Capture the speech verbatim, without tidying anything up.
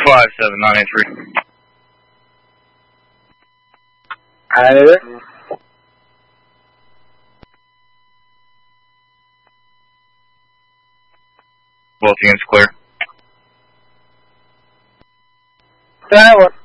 five seven nine eight three. Either. Both units clear. That one.